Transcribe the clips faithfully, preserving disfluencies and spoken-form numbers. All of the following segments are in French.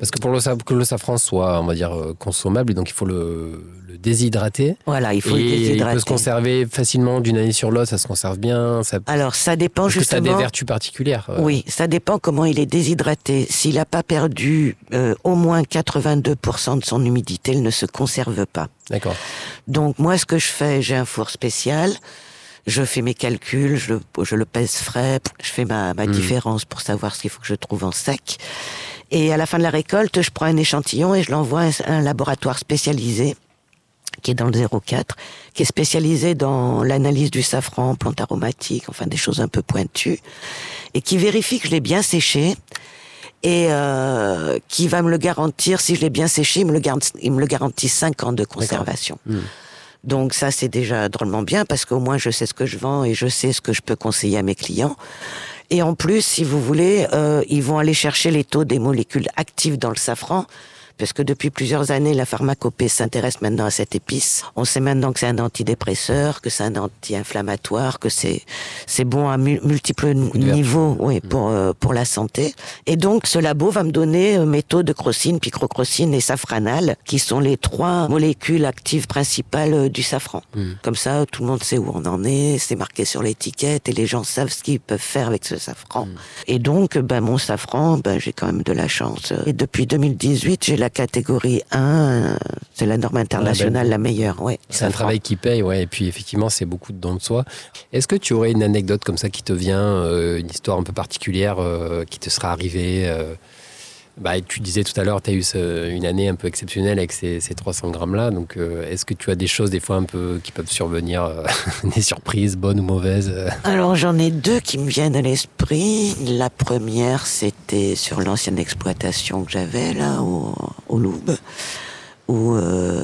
Parce que pour le, que le safran soit, on va dire, consommable, donc il faut le, le déshydrater. Voilà, il faut et le déshydrater. Il peut se conserver facilement d'une année sur l'autre, ça se conserve bien. Ça... Alors, ça dépend Est-ce justement... que ça a des vertus particulières? Oui, ça dépend comment il est déshydraté. S'il n'a pas perdu euh, au moins quatre-vingt-deux pour cent de son humidité, il ne se conserve pas. D'accord. Donc, moi, ce que je fais, j'ai un four spécial. Je fais mes calculs, je, je le pèse frais, je fais ma, ma mmh. différence pour savoir ce qu'il faut que je trouve en sec. Et à la fin de la récolte, je prends un échantillon et je l'envoie à un laboratoire spécialisé, qui est dans le zéro quatre, qui est spécialisé dans l'analyse du safran, plantes aromatiques, enfin des choses un peu pointues, et qui vérifie que je l'ai bien séché, et euh, qui va me le garantir, si je l'ai bien séché, il me le garantit, il me le garantit cinq ans de conservation. Mmh. Donc ça, c'est déjà drôlement bien, parce qu'au moins je sais ce que je vends et je sais ce que je peux conseiller à mes clients. Et en plus, si vous voulez, euh, ils vont aller chercher les taux des molécules actives dans le safran, parce que depuis plusieurs années, la pharmacopée s'intéresse maintenant à cette épice. On sait maintenant que c'est un antidépresseur, que c'est un anti-inflammatoire, que c'est c'est bon à mu- multiples niveaux, oui, pour euh, pour la santé. Et donc, ce labo va me donner euh, mes taux de crocine, picrocrocine et safranal, qui sont les trois molécules actives principales euh, du safran. Mm. Comme ça, tout le monde sait où on en est, c'est marqué sur l'étiquette, et les gens savent ce qu'ils peuvent faire avec ce safran. Mm. Et donc, ben mon safran, ben j'ai quand même de la chance. Et depuis deux mille dix-huit, j'ai la catégorie un, c'est la norme internationale, ah ben, la meilleure. Ouais, c'est un travail qui paye, ouais, et puis effectivement, c'est beaucoup de dons de soi. Est-ce que tu aurais une anecdote comme ça qui te vient, euh, une histoire un peu particulière euh, qui te serait arrivée euh, bah, tu disais tout à l'heure, tu as eu ce, une année un peu exceptionnelle avec ces, ces trois cents grammes-là, donc euh, est-ce que tu as des choses des fois un peu qui peuvent survenir, euh, des surprises, bonnes ou mauvaises? Alors j'en ai deux qui me viennent à l'esprit. La première, c'était sur l'ancienne exploitation que j'avais là au, au Louvre, où euh,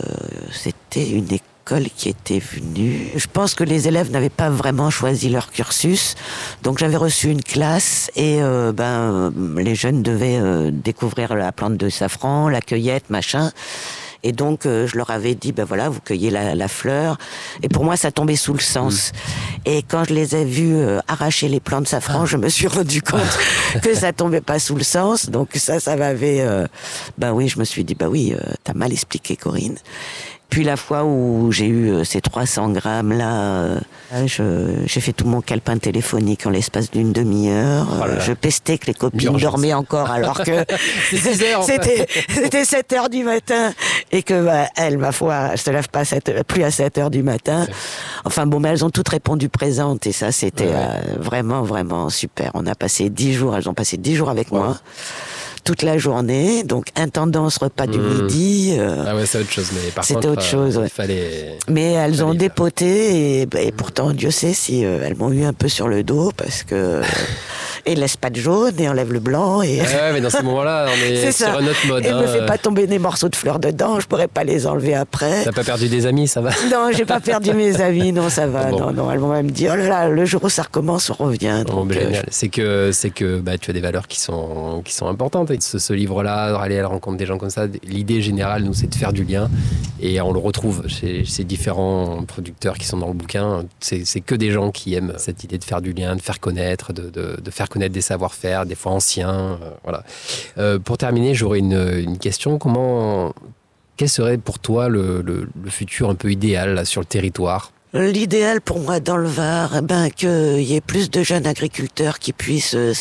c'était une école qui était venue. Je pense que les élèves n'avaient pas vraiment choisi leur cursus, donc j'avais reçu une classe et euh, ben les jeunes devaient euh, découvrir la plante de safran, la cueillette, machin. Et donc, euh, je leur avais dit, ben voilà, vous cueillez la, la fleur. Et pour moi, ça tombait sous le sens. Mmh. Et quand je les ai vus euh, arracher les plants de safran, ah. je me suis rendu compte que ça tombait pas sous le sens. Donc ça, ça m'avait... Euh, ben oui, je me suis dit, ben oui, euh, t'as mal expliqué, Corinne. Puis la fois où j'ai eu euh, ces trois cents grammes là, euh, je, j'ai fait tout mon calepin téléphonique en l'espace d'une demi-heure. Voilà. Euh, je pestais que les copines dormaient encore alors que c'est heures, c'était, c'était sept heures du matin et que bah, elles, ma foi, elles se lèvent pas à sept, plus à sept heures du matin. Ouais. Enfin bon, mais elles ont toutes répondu présentes et ça c'était ouais. euh, vraiment vraiment super. On a passé dix jours, elles ont passé dix jours avec ouais. moi. Toute la journée, donc intendance repas du mmh. midi. Euh, ah ouais, c'est autre chose, mais par c'était contre, autre chose. Euh, ouais. il fallait. Mais elles fallait ont faire. dépoté et, et pourtant Dieu sait si euh, elles m'ont eu un peu sur le dos parce que et laisse pas de jaune et enlève le blanc et. Ah ouais, mais dans ce moment-là, on est, est sur un autre mode. Et hein. me fait pas tomber des morceaux de fleurs dedans, je pourrais pas les enlever après. T'as pas perdu des amis, ça va? Non, j'ai pas perdu mes amis, non, ça va. Bon. Non, non, elles vont même dire oh là là, le jour où ça recommence, on revient. Bon, donc, euh, je... C'est que c'est que bah tu as des valeurs qui sont qui sont importantes. Et ce, ce livre-là. Aller à la rencontre des gens comme ça, l'idée générale, nous, c'est de faire du lien et on le retrouve chez ces différents producteurs qui sont dans le bouquin. C'est, c'est que des gens qui aiment cette idée de faire du lien, de faire connaître, de, de, de faire connaître des savoir-faire, des fois anciens. Euh, voilà. Euh, pour terminer, j'aurais une, une question. Comment, quel serait pour toi le, le, le futur un peu idéal là, sur le territoire? L'idéal pour moi dans le Var, eh ben, qu'il y ait plus de jeunes agriculteurs qui puissent